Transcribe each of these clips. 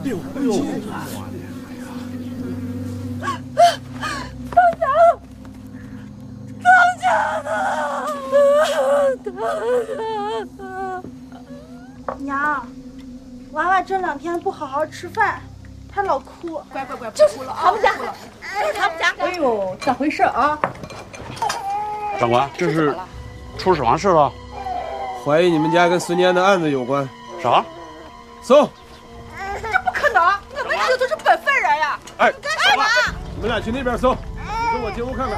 娘，娃娃这2天不好好吃饭，他老哭。 乖， 这哭了啊！ 他们家， 他们家。 哎呦，咋回事啊？ 长官，这是出什么事了？ 怀疑你们家跟孙坚的案子有关。 啥？ 搜！ 这不可能，我们这都是本分人呀！ 哎， 干嘛？ 你们俩去那边搜，你跟我进屋看看。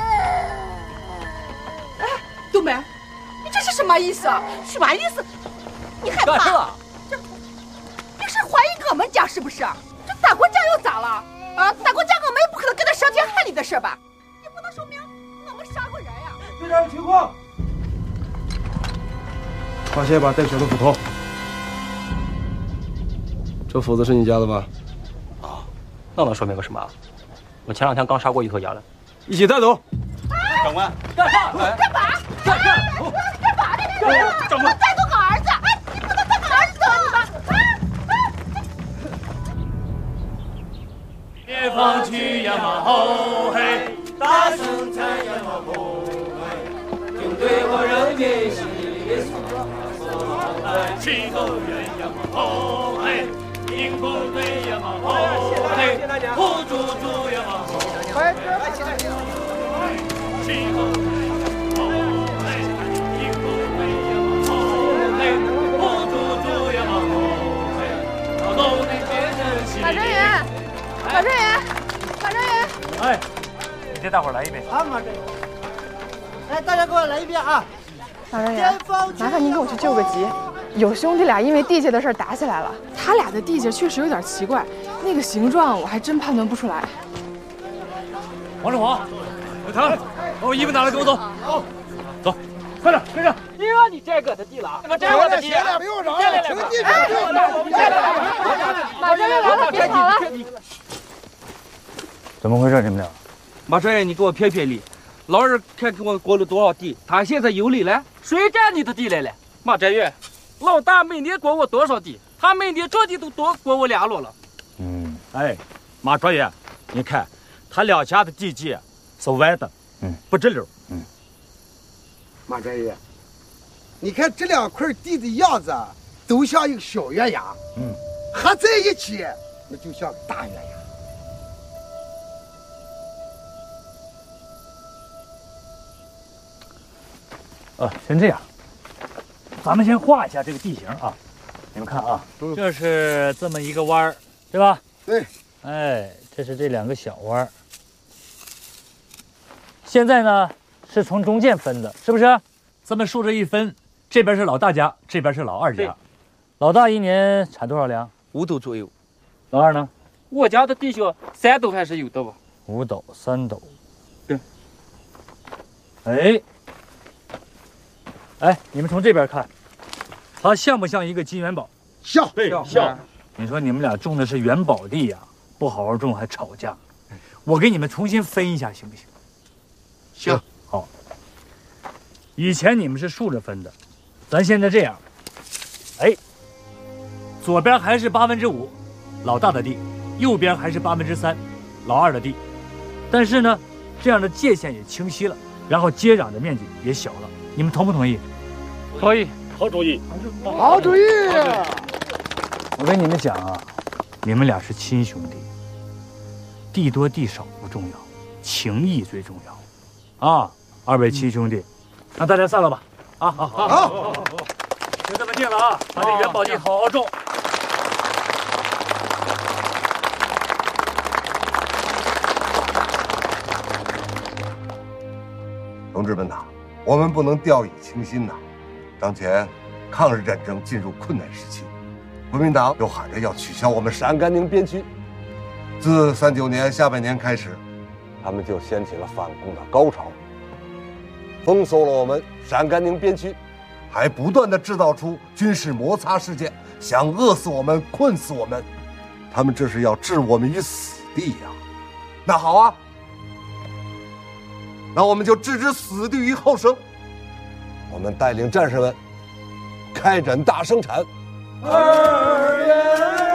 哎，冬梅，你这是什么意思？什么意思？你害怕？这，你是怀疑我们家是不是？这大国家又咋了？啊，大国家我们也不可能跟他伤天害理的事吧？也不能说明我们杀过人呀。 这点情况。发现一把带血的斧头。这斧子是你家的吧？ 啊，那能说明个什么？我前2天刚杀过一头鸭的。 一起带走。 长官， 干啥？干嘛？干嘛呢？长官，带走我儿子！哎，你不能带我儿子走你吧？ 别放弃呀嘛吼嘿，大声唱呀嘛吼嘿，听对我人民心里所爱，气候人呀嘛吼嘿，迎风飞呀嘛吼嘿，护住住呀嘛吼嘿，气候人呀嘛吼嘿，迎风飞呀嘛吼嘿，护住住呀嘛吼嘿，劳动的节日心里。 马专员， 哎，你给大伙来一杯。 马专员，来，大家给我来一遍啊！ 马专员，麻烦您给我去救个急。有兄弟俩因为地界的事打起来了，他俩的地界确实有点奇怪，那个形状我还真判断不出来。 王志华，小唐，把我衣服拿来，跟我走。好，走，快点，跟上。 又你这个的地了，怎么这我的地？ 不用找了，请地马专员来了，别跑了。 怎么回事？你们俩？ 马专员，你给我评评理。老二看给我过了多少地，他现在有理了，谁占你的地来了？马专员，老大每年过我多少地，他每年这地都多过我2箩了。 哎，马专员，你看他2家的地界是歪的，不直溜。 马专员，你看这2块地的样子，都像一个小月牙，合在一起，那就像个大月牙。 先这样，咱们先画一下这个地形啊。你们看啊，这是这么一个弯儿，对吧？ 对。 哎，这是这2个小弯儿。现在呢是从中间分的，是不是？这么竖着一分，这边是老大家，这边是老二家。老大一年产多少粮 ？5斗左右。 老二呢？ 我家的地下3斗还是有的吧 ？5斗、3斗。 对。 哎，你们从这边看，它像不像一个金元宝？ 像， 对，像。你说你们俩种的是元宝地呀，不好好种还吵架，我给你们重新分一下，行不行？ 行。 好。以前你们是竖着分的，咱现在这样，左边还是5%，老大的地，右边还是3%，老二的地。但是呢，这样的界限也清晰了，然后接壤的面积也小了。你们同不同意？ 可以。 好主意。 好主意。 我跟你们讲啊，你们俩是亲兄弟，地多地少不重要，情谊最重要。啊，2位亲兄弟，那大家散了吧。啊，好，就这么定了啊，把这元宝地好好种。 同志们呐，我们不能掉以轻心呐。当前抗日战争进入困难时期，国民党又喊着要取消我们陕甘宁边区。自39年下半年开始，他们就掀起了反共的高潮，封锁了我们陕甘宁边区，还不断地制造出军事摩擦事件，想饿死我们、困死我们。他们这是要置我们于死地呀！那好啊，那我们就置之死地于后生。我们带领战士们开展大生产。 2月